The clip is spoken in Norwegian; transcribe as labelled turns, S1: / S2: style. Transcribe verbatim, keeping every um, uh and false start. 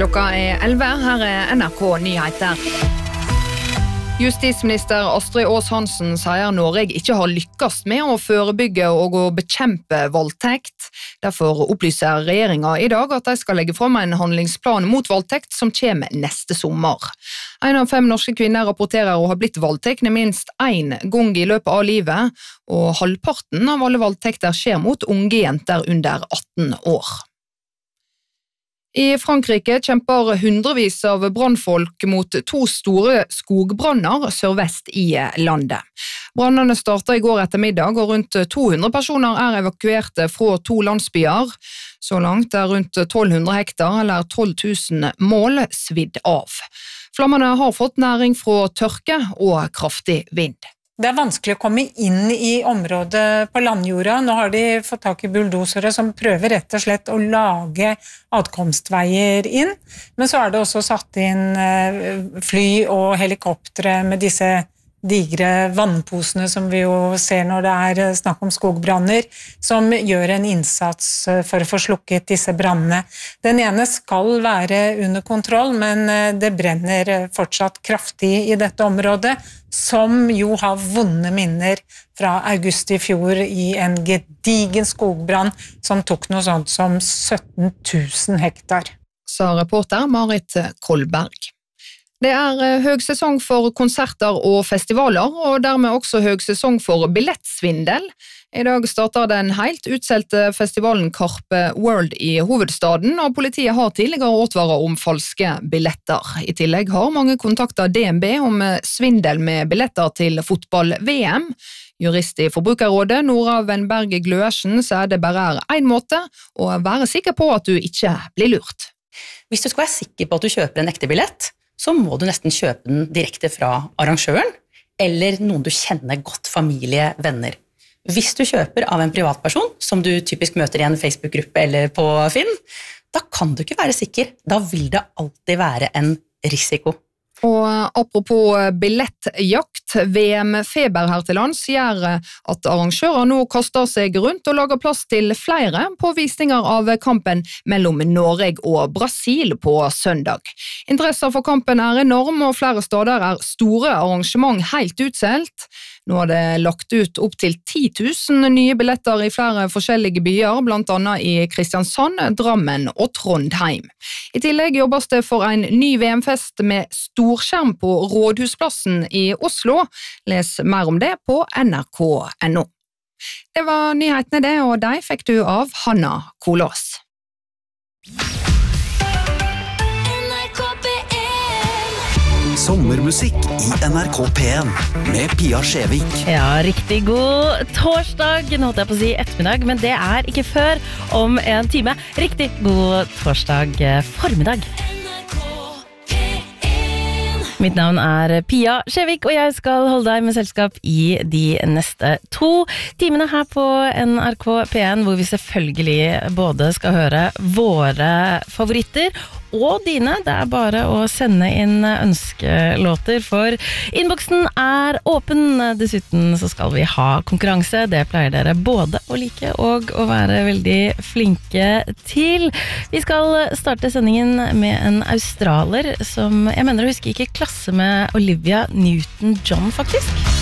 S1: Klokka er elleve, her er N R K Nyheter. Justisminister Astrid Aas-Hansen sier Norge ikke har lykkes med å forebygge og å bekjempe voldtekt. Derfor opplyser regjeringen i dag at de skal legge frem en handlingsplan mot voldtekt som kommer neste sommer. En av fem norske kvinner rapporterer å ha blitt voldtekt minst én gang i løpet av livet, og halvparten av alle voldtekter skjer mot unge jenter under atten år. I Frankrike kjemper hundrevis av brannfolk mot to store skogbranner sørvest i landet. Brannene startet i går ettermiddag, og rundt to hundre personer er evakuerte fra to landsbyer. Så langt er rundt tolv hundre hektar, eller tolv tusen mål, svidd av. Flammene har fått næring fra tørke og kraftig vind.
S2: Det er vanskelig å komme inn i området på landjorda. Nå har de fått tak i bulldosere som prøver rett og slett å lage adkomstveier inn. Men så er det også satt inn fly og helikoptre med disse digre vannposene som vi jo ser når det er snakk om skogbranner, som gjør en innsats for å få slukket disse brannene. Den ene skal være under kontroll, men det brenner fortsatt kraftig i dette området, som jo har vonde minner fra august i fjor i en gedigen skogbrann som tok noe sånt som sytten tusen hektar.
S1: Sa reporter Marit Kolberg. Det er høgsesong for konserter og festivaler, og dermed også høgsesong for billettsvindel. I dag starter den helt utselte festivalen Carpe World i hovedstaden, og politiet har tidligere advaret om falske billetter. I tillegg har mange kontaktet D N B om svindel med billetter til fotball-V M. Jurist i Forbrukerrådet, Nora Wenberg Gløersen, sier det bare er en måte å være sikker på at du ikke blir lurt.
S3: Hvis du skal være sikker på at du kjøper en ekte billett, så må du nesten kjøpe den direkte fra arrangøren, eller noen du kjenner godt, familie, venner. Hvis du kjøper av en privatperson, som du typisk møter i en Facebook-gruppe eller på Finn, da kan du ikke være sikker. Da vil det alltid være en risiko.
S1: Og apropos billettjakt, V M-feber her til lands gjør at arrangører nå kaster seg rundt og lager plass til flere på visninger av kampen mellom Norge og Brasil på søndag. Interessen for kampen er enorm, og flere steder er store arrangement helt utselt. Nå er det lagt ut opp til ti tusen nye billetter i flere forskjellige byer, blant annet i Kristiansand, Drammen og Trondheim. I tillegg jobbes det for en ny V M-fest med storskjerm på Rådhusplassen i Oslo. Les mer om det på N R K punktum N O. Det var nyhetene det, og de fikk du av Hanna Kolås.
S4: Sommermusikk i N R K P en med Pia Skjevik.
S5: Ja, riktig god torsdag, nå holdt jeg på å si ettermiddag, men det er ikke før om en time. Riktig god torsdag formiddag. Mitt navn er Pia Skjevik, og jeg skal holde deg med selskap i de neste to timene her på N R K P en, hvor vi selvfølgelig både skal høre våre favoritter og dine. Det er bare å sende inn ønskelåter, for innboksen er åpen. Dessuten så skal vi ha konkurranse. Det pleier dere både å like og å være veldig flinke til. Vi skal starte sendingen med en australer som jeg mener å huske gikk i klasse med Olivia Newton-John, faktisk.